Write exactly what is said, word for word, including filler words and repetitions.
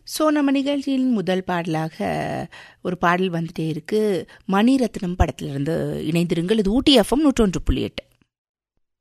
So நம்ம நிகழ்ச்சியின் முதல் பாடலாக ஒரு பாடல் வந்துட்டே இருக்கு. மணிரத்னம் படத்திலிருந்து இணைந்திருங்கள். இது ஊட்டி எஃப்எம் நூற்றொன்று புள்ளி எட்டு.